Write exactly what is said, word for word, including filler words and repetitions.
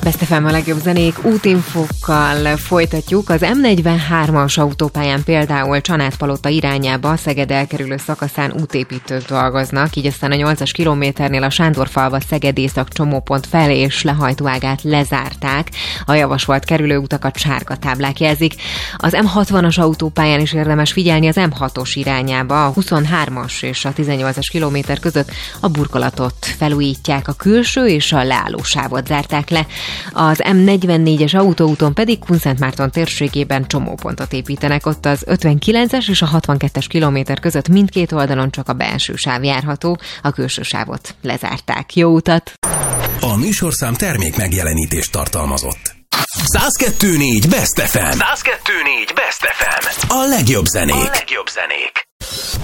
Best ef em a legjobb zenék útinfokkal folytatjuk. Az em negyvenhármas autópályán például Csanádpalota irányába Szeged elkerülő szakaszán útépítők dolgoznak, így aztán a nyolcas kilométernél a Sándorfalva Szeged észak csomópont fel és lehajtóágát lezárták. A javasolt kerülőutakat sárga táblák jelzik. Az em hatvanas autópályán is érdemes figyelni az em hatos irányába. A huszonhármas és a tizennyolcas kilométer között a burkolatot felújítják, a külső és a leállósávot zárták le. Az em negyvennégyes autóúton pedig Kunszentmárton térségében csomópontot építenek, ott az ötvenkilences és a hatvankettes kilométer között mindkét oldalon csak a belső sáv járható, a külső sávot lezárták. Jó utat! A műsorszám termék megjelenítést tartalmazott. száz kettő négy Best ef em. száz kettő négy Best ef em. A legjobb zenék. A legjobb zenék.